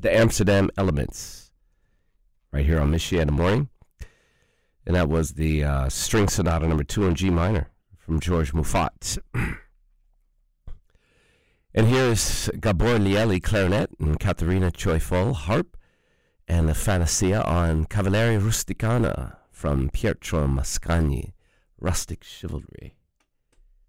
the Amsterdam Elements, right here on Michiana Morning. And that was the String Sonata number 2 in G minor from George Muffat. And here's Gabor Lieli clarinet and Katharina Choifoll harp, and the Fantasia on Cavalleria Rusticana from Pietro Mascagni, Rustic Chivalry.